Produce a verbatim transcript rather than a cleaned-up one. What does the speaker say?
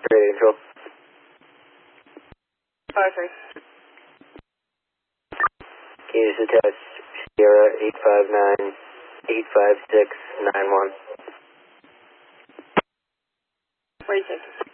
Radio control. Five three. Can you just attach Sierra eight five nine eight five six nine one? What do you think?